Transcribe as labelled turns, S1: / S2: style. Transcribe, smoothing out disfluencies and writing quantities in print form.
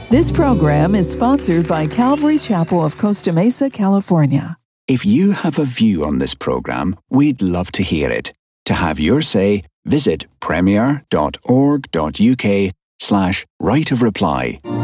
S1: This program is sponsored by Calvary Chapel of Costa Mesa, California.
S2: If you have a view on this program, we'd love to hear it. To have your say, visit premier.org.uk/right of reply.